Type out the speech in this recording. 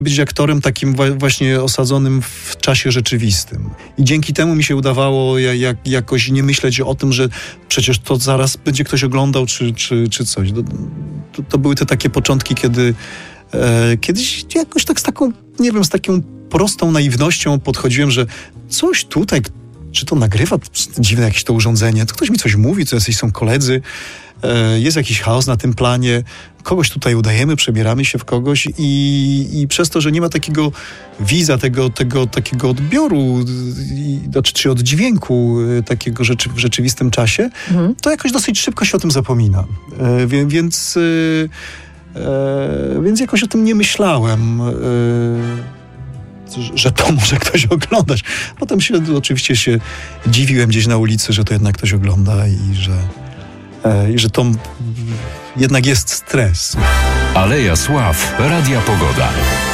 być aktorem takim właśnie osadzonym w czasie rzeczywistym. I dzięki temu mi się udawało jakoś nie myśleć o tym, że przecież to zaraz będzie ktoś oglądał, czy coś. To były te takie początki, kiedy kiedyś jakoś tak z taką, nie wiem, z taką prostą naiwnością podchodziłem, że coś tutaj, czy to nagrywa, dziwne jakieś to urządzenie, to ktoś mi coś mówi, to jacyś są koledzy, jest jakiś chaos na tym planie, kogoś tutaj udajemy, przebieramy się w kogoś i przez to, że nie ma takiego widza, takiego odbioru, czy oddźwięku takiego w rzeczywistym czasie, to jakoś dosyć szybko się o tym zapomina. Więc jakoś o tym nie myślałem, że to może ktoś oglądać. Potem oczywiście się dziwiłem gdzieś na ulicy, że to jednak ktoś ogląda i że to jednak jest stres. Aleja Sław, Radia Pogoda.